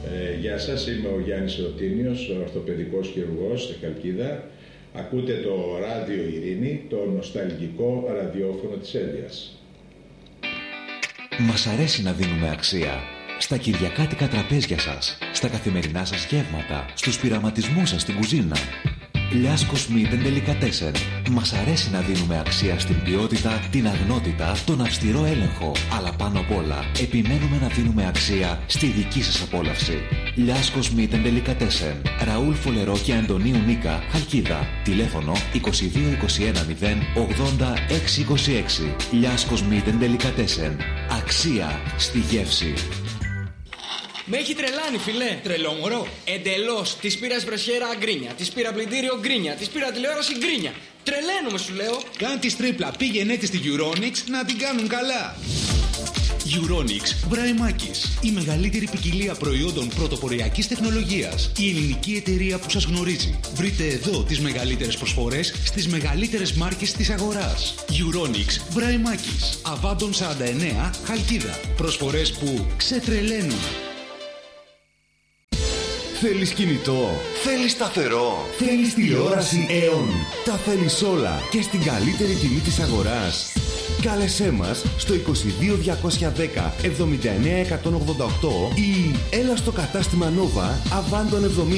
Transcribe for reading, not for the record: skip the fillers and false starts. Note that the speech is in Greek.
Γεια σας, είμαι ο Γιάννης Ρωτίνιος, ορθοπαιδικός χειρουργός στη Χαλκίδα. Ακούτε το Ράδιο Ειρήνη, το νοσταλγικό ραδιόφωνο της Έλβιας. Μας αρέσει να δίνουμε αξία στα κυριακάτικα τραπέζια σας, στα καθημερινά σας γεύματα, στους πειραματισμούς σας στην κουζίνα. Λιάσκος Meat & Delicatessen. Μας αρέσει να δίνουμε αξία στην ποιότητα, την αγνότητα, τον αυστηρό έλεγχο. Αλλά πάνω απ' όλα, επιμένουμε να δίνουμε αξία στη δική σας απόλαυση. Λιάσκος Meat & Delicatessen. Ραούλ Φολερό και Αντωνίου Νίκα, Χαλκίδα. Τηλέφωνο 2221 080 626. Λιάσκος Meat & Delicatessen. Αξία στη γεύση. Με έχει τρελάνει, φιλέ. Τρελό μωρό. Εντελώς. Της πήρα εσπρεσιέρα γκρίνια. Της πήρα πλυντήριο γκρίνια. Της πήρα τηλεόραση γκρίνια. Τρελαίνομαι, σου λέω. Κάν τη τρίπλα. Πήγαινε τη στη Euronics να την κάνουν καλά. Euronics Μπραϊμάκης. Η μεγαλύτερη ποικιλία προϊόντων πρωτοποριακής τεχνολογίας. Η ελληνική εταιρεία που σας γνωρίζει. Βρείτε εδώ τις μεγαλύτερες προσφορές στις μεγαλύτερες μάρκες της αγοράς. Euronics Μπραϊμάκης. Αβάντων 49, Χαλκίδα. Προσφορές που ξετρελαίνουν. Θέλεις κινητό, θέλεις σταθερό, θέλεις τηλεόραση Aeon. Τα θέλεις όλα και στην καλύτερη τιμή της αγοράς. Κάλεσέ μας στο 22 210 79 188 ή έλα στο κατάστημα Nova Αβάντων 70.